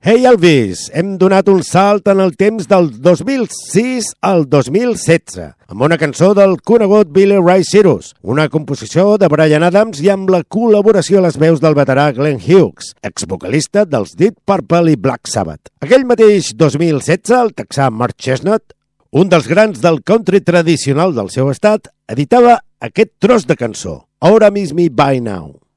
Hey Elvis, hem donat un salt en el temps del 2006 al 2016, amb una cançó del conegut Billy Ray Cyrus, una composició de Bryan Adams i amb la col·laboració a les veus del veterà Glenn Hughes, exvocalista dels Deep Purple i Black Sabbath. Aquell mateix 2016, el texà Mark Chesnutt, un dels grans del country tradicional del seu estat, editava aquest tros de cançó, Ahora Miss Me By Now.